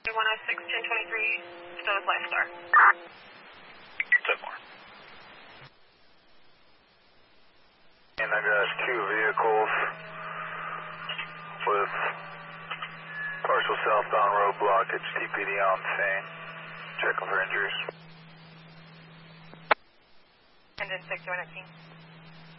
106, 1023, still with Lifestar. 10 more. And I got 2 vehicles with partial southbound road blockage, TPD on scene. Checking for injuries. And then 61 at team.